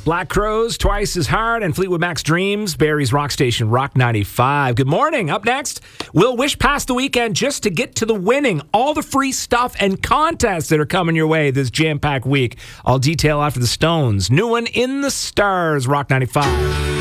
Black Crowes, Twice as Hard, and Fleetwood Mac's Dreams, Barrie's Rock Station, Rock 95. Good morning. Up next, we'll wish past the weekend just to get to the winning. All the free stuff and contests that are coming your way this jam-packed week. I'll detail after the Stones. New one in the stars, Rock 95.